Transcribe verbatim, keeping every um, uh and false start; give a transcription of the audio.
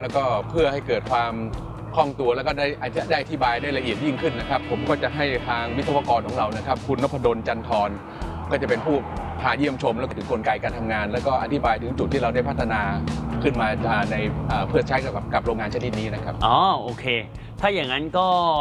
แล้วก็เพื่อให้เกิดความคล่องตัวแล้วก็ได้อาจจะได้อธิบายได้ละเอียดยิ่งขึ้นนะครับผมก็จะให้ทางวิศวกรของเรานะครับคุณนพดลจันทร์ก็จะเป็นผู้พาเยี่ยมชมแล้วก็ถึงกลไกการทำงานแล้วก็อธิบายถึงจุดที่เราได้พัฒนาขึ้นมาในเพื่อใช้กับกับโรงงานชนิดนี้นะครับอ๋อโอเคถ้าอย่างนั้นก็